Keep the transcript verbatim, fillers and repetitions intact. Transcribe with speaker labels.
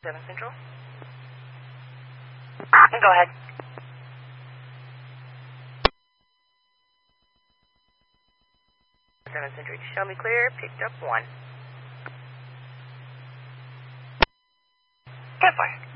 Speaker 1: seven Central. Go ahead. seven Central, show me clear, picked up one. ten four.